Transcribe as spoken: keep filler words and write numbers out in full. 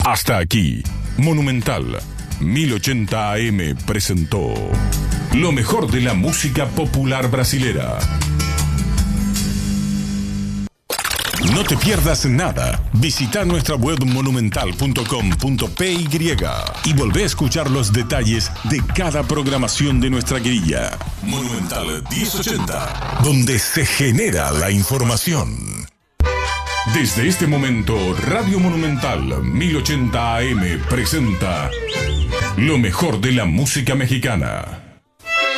Hasta aquí, Monumental mil ochenta A M presentó lo mejor de la música popular brasilera. No te pierdas nada. Visita nuestra web monumental punto com punto p y y volvé a escuchar los detalles de cada programación de nuestra grilla. Monumental mil ochenta, donde se genera la información. Desde este momento, Radio Monumental mil ochenta A M presenta lo mejor de la música mexicana.